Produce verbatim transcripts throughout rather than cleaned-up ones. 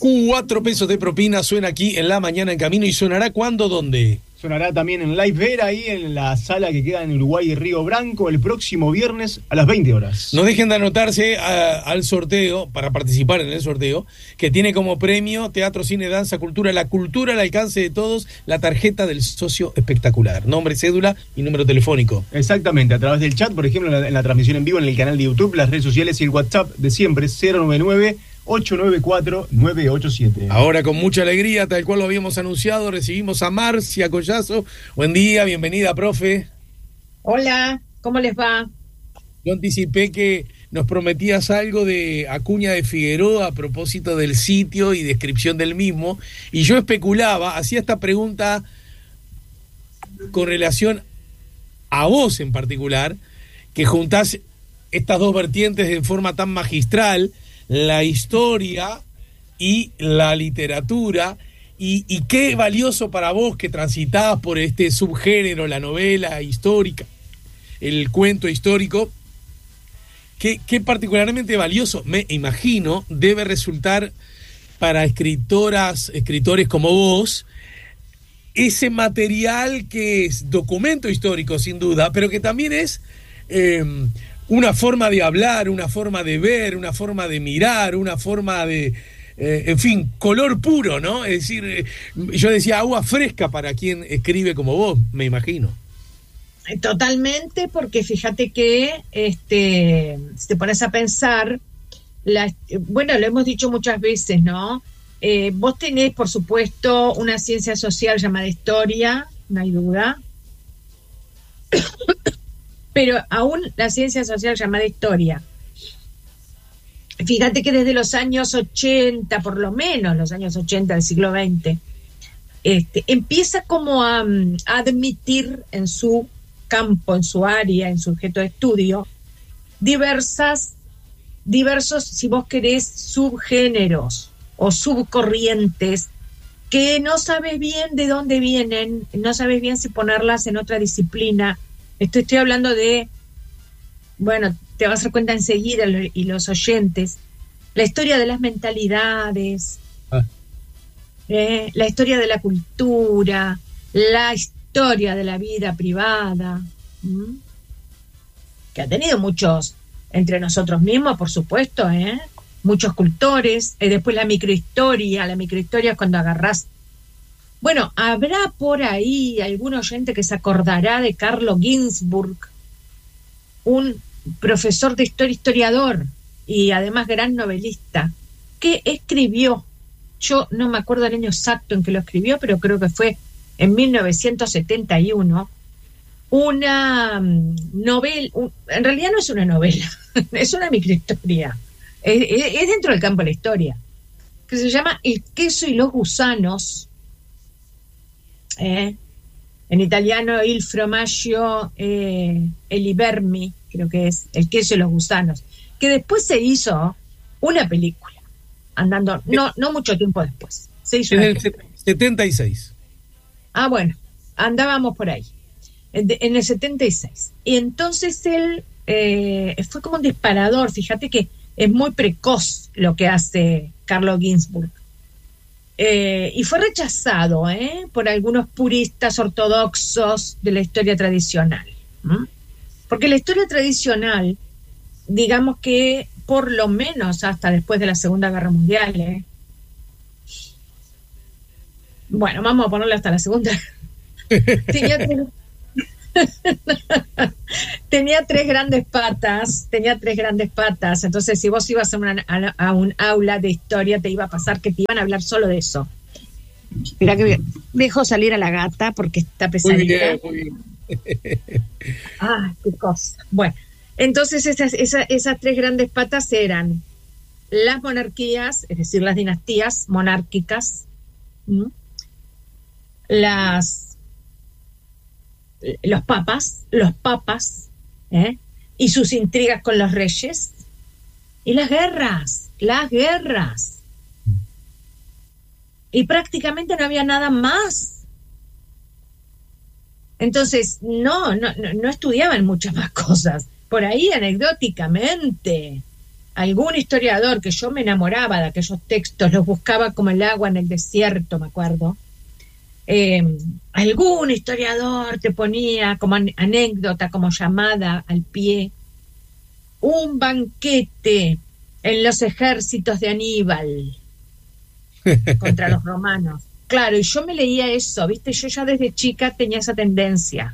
Cuatro pesos de propina suena aquí en La Mañana en Camino. ¿Y sonará cuándo? ¿Dónde? Sonará también en Live Vera, ahí en la sala que queda en Uruguay y Río Branco, el próximo viernes a las veinte horas. No dejen de anotarse a, al sorteo, para participar en el sorteo, que tiene como premio teatro, cine, danza, cultura, la cultura al alcance de todos, la tarjeta del socio espectacular. Nombre, cédula y número telefónico. Exactamente, a través del chat, por ejemplo, en la, en la transmisión en vivo en el canal de YouTube, las redes sociales y el WhatsApp de siempre, cero nueve nueve, ocho nueve cuatro, nueve ocho siete. Ahora, con mucha alegría, tal cual lo habíamos anunciado, recibimos a Marcia Collazo. Buen día, bienvenida, profe. Hola, ¿cómo les va? Yo anticipé que nos prometías algo de Acuña de Figueroa a propósito del sitio y descripción del mismo, y yo especulaba, hacía esta pregunta con relación a vos en particular, que juntás estas dos vertientes en forma tan magistral, la historia y la literatura, y, y qué valioso para vos que transitabas por este subgénero, la novela histórica, el cuento histórico, qué, qué particularmente valioso, me imagino, debe resultar para escritoras, escritores como vos, ese material que es documento histórico sin duda, pero que también es eh, una forma de hablar, una forma de ver, una forma de mirar, una forma de, eh, en fin, color puro, ¿no? Es decir, eh, yo decía agua fresca para quien escribe como vos, me imagino. Totalmente, porque fíjate que, este, si te pones a pensar, la, bueno, lo hemos dicho muchas veces, ¿no? Eh, vos tenés, por supuesto, una ciencia social llamada historia, no hay duda. Pero aún la ciencia social llamada historia, fíjate que desde los años ochenta, por lo menos los años ochenta del siglo veinte, este, empieza como a, a admitir en su campo, en su área, en su objeto de estudio, diversas, diversos, si vos querés, subgéneros o subcorrientes que no sabes bien de dónde vienen, no sabes bien si ponerlas en otra disciplina. Esto estoy hablando de, bueno, te vas a dar cuenta enseguida, y los oyentes, la historia de las mentalidades, ah. eh, la historia de la cultura, la historia de la vida privada, ¿m? Que ha tenido muchos, entre nosotros mismos, por supuesto, ¿eh? muchos cultores, eh, después la microhistoria, la microhistoria es cuando agarrás. Bueno, habrá por ahí algún oyente que se acordará de Carlo Ginzburg, un profesor de historia, historiador y además gran novelista, que escribió, yo no me acuerdo el año exacto en que lo escribió, pero creo que fue en mil novecientos setenta y uno, una novela, un, en realidad no es una novela, es una microhistoria, es, es, es dentro del campo de la historia, que se llama El queso y los gusanos. Eh, en italiano il formaggio eh, e i vermi, creo que es El queso y los gusanos, que después se hizo una película, andando, no, no mucho tiempo después, se hizo en el setenta y seis. Ah, bueno, andábamos por ahí, en, en el setenta y seis, y entonces él eh, fue como un disparador. Fíjate que es muy precoz lo que hace Carlo Ginzburg. Eh, y fue rechazado ¿eh? por algunos puristas ortodoxos de la historia tradicional. ¿Mm? Porque la historia tradicional, digamos que por lo menos hasta después de la Segunda Guerra Mundial, ¿eh? bueno, vamos a ponerle hasta la Segunda. tenía, tres... tenía tres grandes patas, tenía tres grandes patas, entonces si vos ibas a, una, a, a un aula de historia te iba a pasar que te iban a hablar solo de eso. Mira que dejo salir a la gata porque está pesadita. Muy bien, muy bien. Ah, qué cosa. Bueno, entonces esas, esas, esas tres grandes patas eran las monarquías, es decir, las dinastías monárquicas, ¿m? las los papas, los papas, ¿eh? y sus intrigas con los reyes, y las guerras, las guerras. Y prácticamente no había nada más. Entonces, no, no, no estudiaban muchas más cosas. Por ahí, anecdóticamente, algún historiador, que yo me enamoraba de aquellos textos, los buscaba como el agua en el desierto, me acuerdo. Eh, algún historiador te ponía como anécdota, como llamada al pie, un banquete en los ejércitos de Aníbal contra los romanos. Claro, y yo me leía eso, ¿viste? Yo ya desde chica tenía esa tendencia.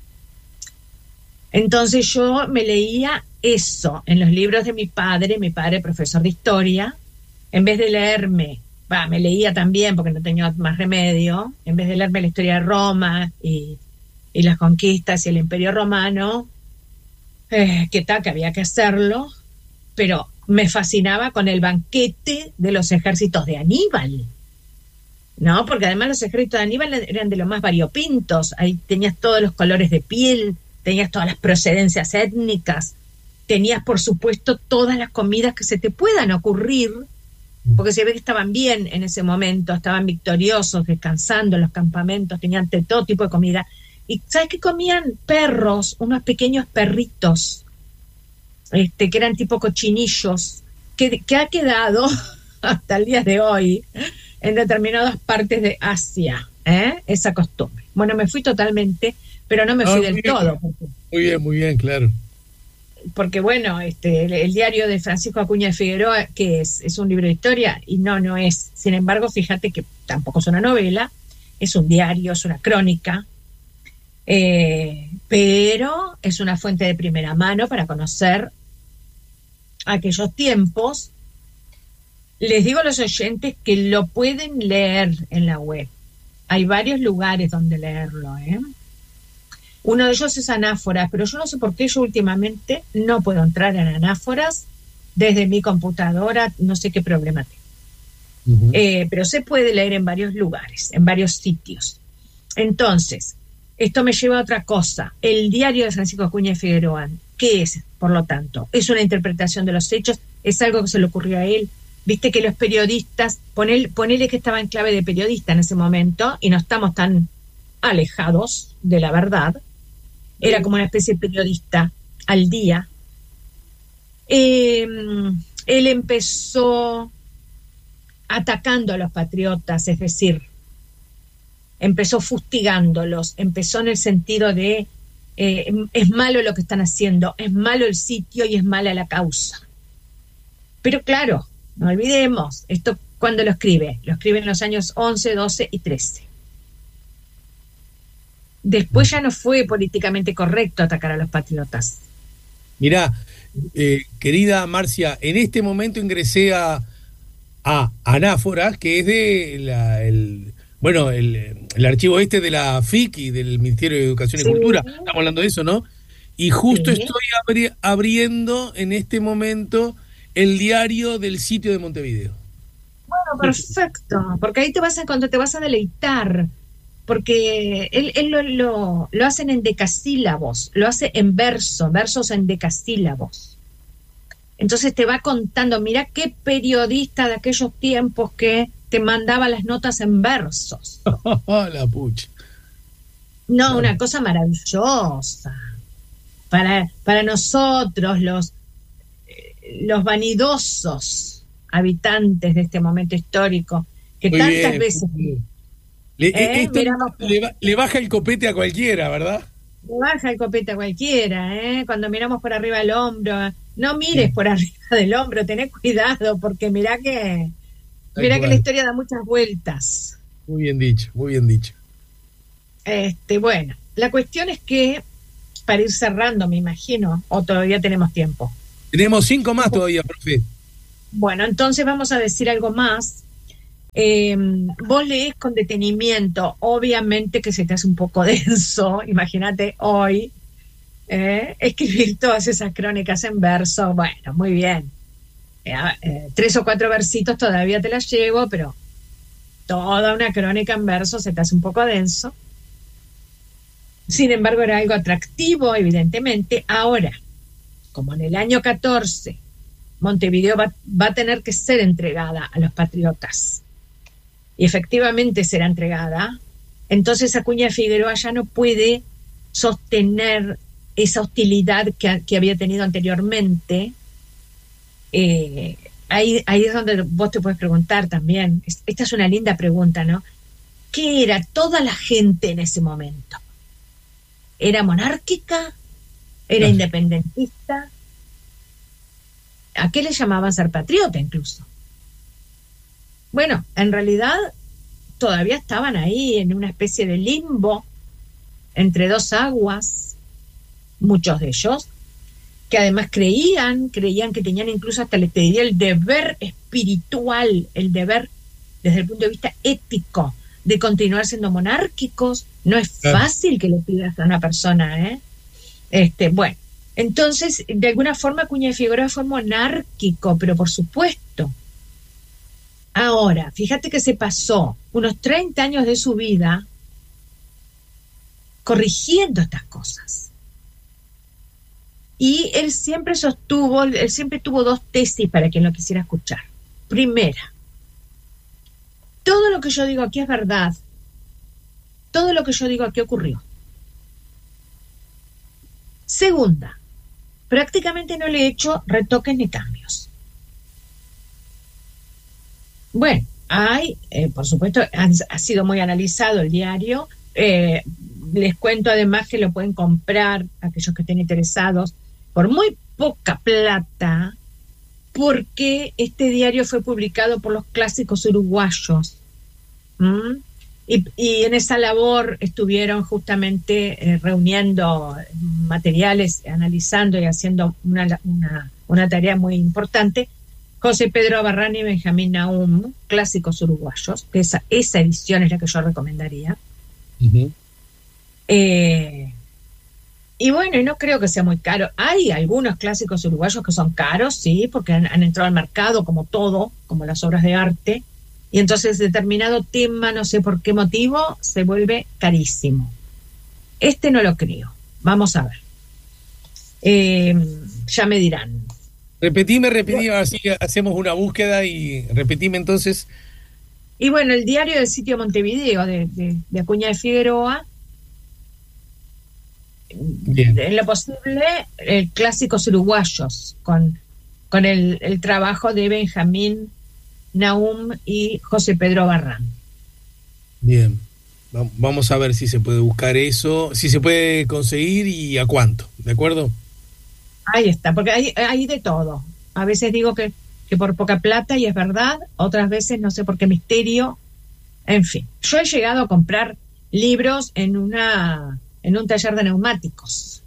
Entonces yo me leía eso en los libros de mi padre, mi padre profesor de historia, en vez de leerme, bah, me leía también porque no tenía más remedio, en vez de leerme la historia de Roma y, y las conquistas y el Imperio Romano, eh, que tal, que había que hacerlo, pero me fascinaba con el banquete de los ejércitos de Aníbal, ¿no? Porque además los ejércitos de Aníbal eran de los más variopintos, ahí tenías todos los colores de piel, tenías todas las procedencias étnicas, tenías por supuesto todas las comidas que se te puedan ocurrir, porque se ve que estaban bien en ese momento, estaban victoriosos, descansando en los campamentos, tenían de todo tipo de comida. ¿Y sabes qué comían? Perros, unos pequeños perritos, este, que eran tipo cochinillos, que, que ha quedado hasta el día de hoy en determinadas partes de Asia, ¿eh? Esa costumbre. Bueno, me fui totalmente, pero no me fui ah, del bien, todo. Porque, muy bien, muy bien, claro. Porque bueno, este, el, el diario de Francisco Acuña de Figueroa, que es, es un libro de historia, y no, no es. Sin embargo, fíjate que tampoco es una novela, es un diario, es una crónica, eh, pero es una fuente de primera mano para conocer aquellos tiempos. Les digo a los oyentes que lo pueden leer en la web. Hay varios lugares donde leerlo, ¿eh? Uno de ellos es Anáforas, pero yo no sé por qué yo últimamente no puedo entrar en Anáforas desde mi computadora, no sé qué problema tengo. Uh-huh. Eh, pero se puede leer en varios lugares, en varios sitios. Entonces, esto me lleva a otra cosa. El diario de Francisco Acuña de Figueroa, ¿qué es, por lo tanto? Es una interpretación de los hechos, es algo que se le ocurrió a él. Viste que los periodistas, ponele, ponele que estaba en clave de periodista en ese momento, y no estamos tan alejados de la verdad. Era como una especie de periodista al día. Eh, él empezó atacando a los patriotas, es decir, empezó fustigándolos, empezó en el sentido de eh, es malo lo que están haciendo, es malo el sitio y es mala la causa. Pero claro, no olvidemos, esto ¿cuándo lo escribe? Lo escribe en los años once, doce y trece. Después ya no fue políticamente correcto atacar a los patriotas. Mirá, eh, querida Marcia, en este momento ingresé a, a Anáforas, que es de la, el, bueno, el, el archivo este de la F I C y del Ministerio de Educación y sí. Cultura. Estamos hablando de eso, ¿no? Y justo sí. estoy abri- abriendo en este momento el diario del sitio de Montevideo. Bueno, perfecto, porque ahí te vas a encontrar, te vas a deleitar. Porque él, él lo, lo, lo hacen en decasílabos, lo hace en verso, versos en decasílabos. Entonces te va contando, mira qué periodista de aquellos tiempos que te mandaba las notas en versos. La pucha. No, una cosa maravillosa. Para, para nosotros, los, los vanidosos habitantes de este momento histórico, que muy tantas bien, veces... Le, ¿Eh? esto le, le baja el copete a cualquiera, ¿verdad? Le baja el copete a cualquiera, ¿eh? Cuando miramos por arriba del hombro, no mires sí. por arriba del hombro, tenés cuidado, porque mirá que mirá que la historia da muchas vueltas. Muy bien dicho, muy bien dicho. Este, bueno, la cuestión es que, para ir cerrando, me imagino, o todavía tenemos tiempo. Tenemos cinco más todavía, profe. Bueno, entonces vamos a decir algo más. Eh, vos lees con detenimiento, obviamente que se te hace un poco denso, imagínate hoy eh, escribir todas esas crónicas en verso. Bueno, muy bien, eh, eh, tres o cuatro versitos todavía te las llevo, pero toda una crónica en verso se te hace un poco denso. Sin embargo, era algo atractivo, evidentemente. Ahora, como en el año catorce Montevideo va, va a tener que ser entregada a los patriotas, y efectivamente será entregada, entonces Acuña de Figueroa ya no puede sostener esa hostilidad que, que había tenido anteriormente, eh, ahí, ahí es donde vos te puedes preguntar también, esta es una linda pregunta, ¿no? ¿Qué era toda la gente en ese momento? ¿Era monárquica? ¿Era Claro. independentista? ¿A qué le llamaban ser patriota incluso? Bueno, en realidad todavía estaban ahí en una especie de limbo entre dos aguas, muchos de ellos, que además creían, creían que tenían incluso hasta les diría el deber espiritual, el deber desde el punto de vista ético de continuar siendo monárquicos. No es Claro. fácil que le pidas a una persona, ¿eh? Este, bueno, entonces, de alguna forma Acuña de Figueroa fue monárquico, pero por supuesto. Ahora, fíjate que se pasó unos treinta años de su vida corrigiendo estas cosas. Y él siempre sostuvo, él siempre tuvo dos tesis para quien lo quisiera escuchar. Primera, todo lo que yo digo aquí es verdad. Todo lo que yo digo aquí ocurrió. Segunda, prácticamente no le he hecho retoques ni cambios. Bueno, hay, eh, por supuesto, ha, ha sido muy analizado el diario. Eh, les cuento además que lo pueden comprar aquellos que estén interesados por muy poca plata, porque este diario fue publicado por los clásicos uruguayos. ¿Mm? Y, y en esa labor estuvieron justamente eh, reuniendo materiales, analizando y haciendo una, una, una tarea muy importante. José Pedro Barrán y Benjamín Nahum, clásicos uruguayos, que esa, esa edición es la que yo recomendaría. Uh-huh. Eh, y bueno, y no creo que sea muy caro. Hay algunos clásicos uruguayos que son caros, sí, porque han, han entrado al mercado como todo, como las obras de arte, y entonces determinado tema, no sé por qué motivo, se vuelve carísimo. Este no lo creo. Vamos a ver. Eh, ya me dirán. Repetime, repetime, así hacemos una búsqueda y repetime entonces. Y bueno, el diario del sitio Montevideo de, de, de Acuña de Figueroa, Bien. en lo posible, eh, clásicos uruguayos, con, con el, el trabajo de Benjamín Nahum y José Pedro Barrán. Bien. Va- Vamos a ver si se puede buscar eso, si se puede conseguir y a cuánto, ¿de acuerdo? Ahí está, porque hay, hay de todo. A veces digo que, que por poca plata y es verdad, otras veces no sé por qué misterio. En fin, yo he llegado a comprar libros en una en un taller de neumáticos.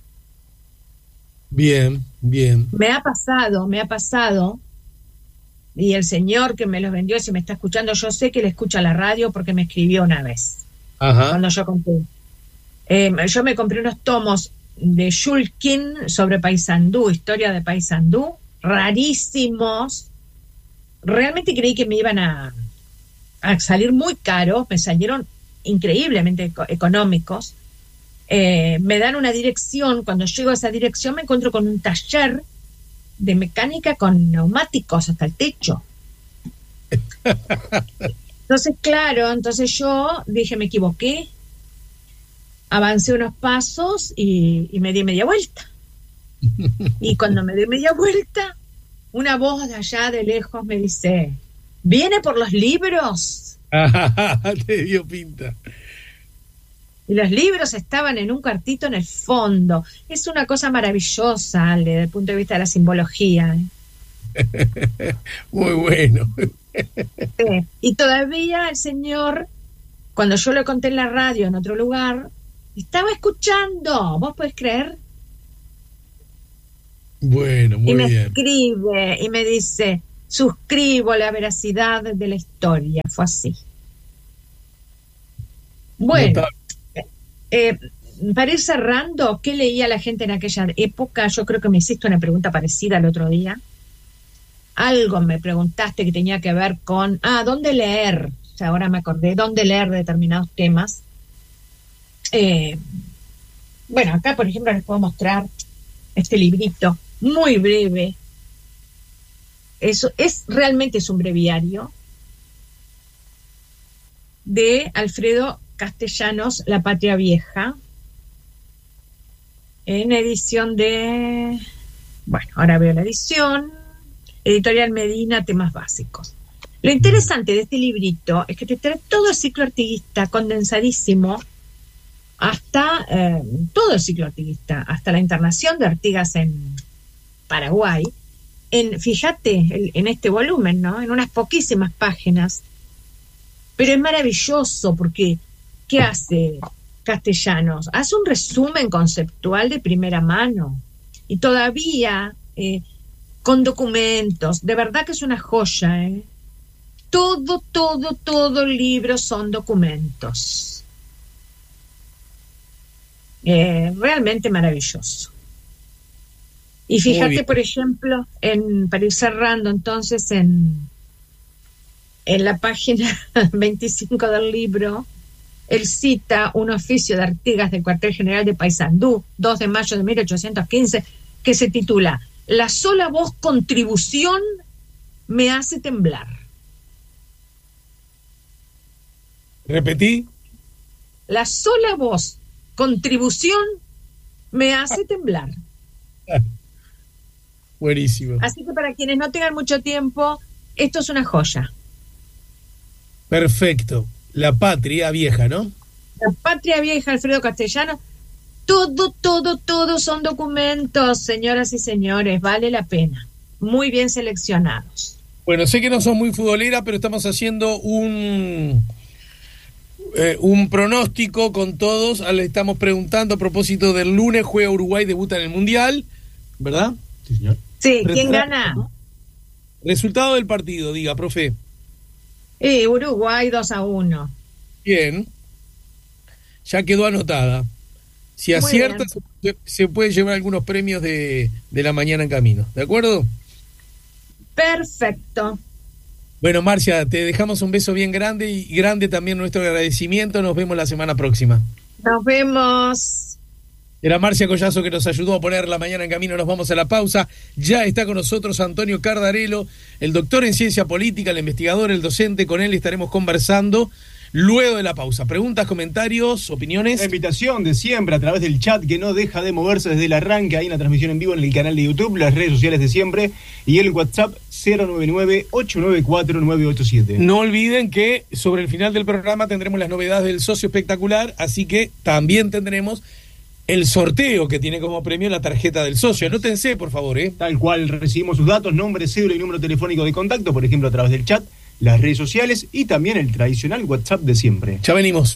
Bien, bien. Me ha pasado, me ha pasado, y el señor que me los vendió, si me está escuchando, yo sé que le escucha la radio porque me escribió una vez, Ajá. cuando yo compré. Eh, yo me compré unos tomos de Shulkin sobre Paysandú, historia de Paysandú, rarísimos. Realmente creí que me iban a, a salir muy caros, me salieron increíblemente eco- económicos. Eh, me dan una dirección, cuando llego a esa dirección me encuentro con un taller de mecánica con neumáticos hasta el techo. Entonces, claro, entonces yo dije, me equivoqué, avancé unos pasos y, y me di media vuelta. Y cuando me di media vuelta, una voz de allá de lejos me dice, ¿viene por los libros? Te dio pinta. Y los libros estaban en un cuartito en el fondo. Es una cosa maravillosa, Ale, desde el punto de vista de la simbología, ¿eh? Muy bueno. Sí. Y todavía el señor, cuando yo lo conté en la radio en otro lugar, estaba escuchando. ¿Vos podés creer? Bueno, muy Y me bien. escribe y me dice, suscribo la veracidad de la historia. Fue así. Bueno, Notable. eh, para ir cerrando, ¿qué leía la gente en aquella época? Yo creo que me hiciste una pregunta parecida el otro día. Algo me preguntaste que tenía que ver con, ah, ¿dónde leer? O sea, ahora me acordé, ¿dónde leer determinados temas? Eh, bueno, acá, por ejemplo, les puedo mostrar este librito, muy breve. Eso es, realmente es un breviario de Alfredo Castellanos, La Patria Vieja, en edición de... Bueno, ahora veo la edición. Editorial Medina, Temas Básicos. Lo interesante de este librito es que te trae todo el ciclo artiguista condensadísimo, hasta eh, todo el ciclo artiguista, hasta la internación de Artigas en Paraguay, en, fíjate, el, en este volumen, ¿no? En unas poquísimas páginas. Pero es maravilloso porque, ¿qué hace Castellanos? Hace un resumen conceptual de primera mano y todavía eh, con documentos. De verdad que es una joya, ¿eh? Todo, todo, todo el libro son documentos. Eh, realmente maravilloso. Y fíjate, por ejemplo, en, para ir cerrando entonces, en, en la página veinticinco del libro, él cita un oficio de Artigas del cuartel general de Paysandú, dos de mayo de mil ochocientos quince, que se titula La sola voz contribución me hace temblar. ¿Repetí? La sola voz contribución me hace temblar. Buenísimo. Así que para quienes no tengan mucho tiempo, esto es una joya. Perfecto. La patria vieja, ¿no? La patria vieja, Alfredo Castellanos. Todo, todo, todo son documentos, señoras y señores. Vale la pena. Muy bien seleccionados. Bueno, sé que no son muy futbolera, pero estamos haciendo un... Eh, un pronóstico con todos. Le estamos preguntando a propósito del lunes, juega Uruguay, debuta en el Mundial, ¿verdad? Sí, señor. Sí, ¿quién gana? Resultado del partido, diga, profe. Eh, Uruguay dos a uno. Bien. Ya quedó anotada. Si Muy acierta, se, se puede llevar algunos premios de, de la mañana en camino. ¿De acuerdo? Perfecto. Bueno, Marcia, te dejamos un beso bien grande y grande también nuestro agradecimiento. Nos vemos la semana próxima. Nos vemos. Era Marcia Collazo que nos ayudó a poner la mañana en camino. Nos vamos a la pausa. Ya está con nosotros Antonio Cardarello, el doctor en ciencia política, el investigador, el docente. Con él estaremos conversando luego de la pausa. Preguntas, comentarios, opiniones. La invitación de siempre a través del chat que no deja de moverse desde el arranque. Hay una transmisión en vivo en el canal de YouTube, las redes sociales de siempre y el WhatsApp cero nueve nueve, ocho nueve cuatro, nueve ocho siete. No olviden que sobre el final del programa tendremos las novedades del socio espectacular, así que también tendremos el sorteo que tiene como premio la tarjeta del socio. Anótense, por favor, ¿eh? Tal cual, recibimos sus datos, nombre, cédula y número telefónico de contacto, por ejemplo, a través del chat, las redes sociales y también el tradicional WhatsApp de siempre. Ya venimos.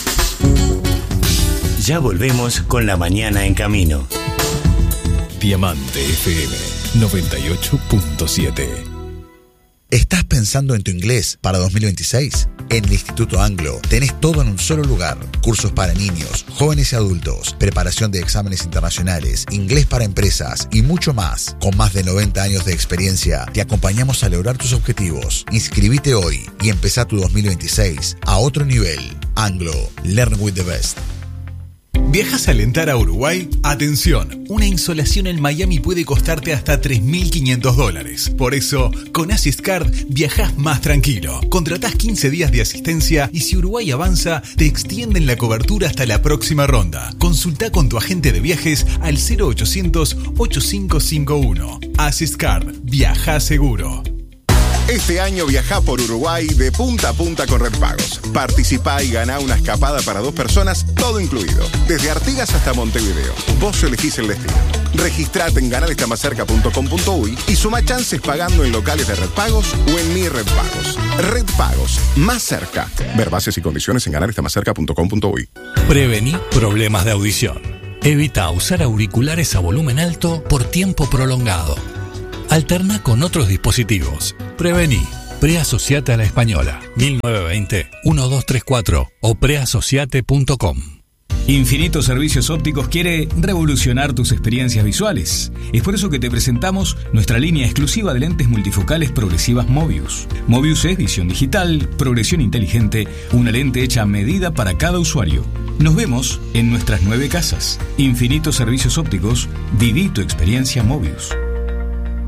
Ya volvemos con La Mañana en Camino. Diamante F M noventa y ocho punto siete. ¿Estás pensando en tu inglés para dos mil veintiséis? En el Instituto Anglo tenés todo en un solo lugar. Cursos para niños, jóvenes y adultos, preparación de exámenes internacionales, inglés para empresas y mucho más. Con más de noventa años de experiencia, te acompañamos a lograr tus objetivos. Inscribite hoy y empezá tu dos mil veintiséis a otro nivel. Anglo, learn with the best. ¿Viajas a alentar a Uruguay? Atención, una insolación en Miami puede costarte hasta tres mil quinientos dólares. Por eso, con Assistcard viajás más tranquilo. Contratás quince días de asistencia y si Uruguay avanza, te extienden la cobertura hasta la próxima ronda. Consultá con tu agente de viajes al cero ochocientos, ochenta y cinco cincuenta y uno. Assistcard, viajá seguro. Este año viajá por Uruguay de punta a punta con Red Pagos. Participá y ganá una escapada para dos personas, todo incluido. Desde Artigas hasta Montevideo. Vos elegís el destino. Registrate en ganar está más cerca punto com punto uy y suma chances pagando en locales de Red Pagos o en Mi Red Pagos. Red Pagos, más cerca. Ver bases y condiciones en ganar está más cerca punto com punto uy. Prevení problemas de audición. Evita usar auriculares a volumen alto por tiempo prolongado. Alterna con otros dispositivos. Prevení. Preasociate a la Española. mil novecientos veinte, doce treinta y cuatro o preasociate punto com. Infinito Servicios Ópticos quiere revolucionar tus experiencias visuales. Es por eso que te presentamos nuestra línea exclusiva de lentes multifocales progresivas Mobius. Mobius es visión digital, progresión inteligente, una lente hecha a medida para cada usuario. Nos vemos en nuestras nueve casas. Infinito Servicios Ópticos, viví tu experiencia Mobius.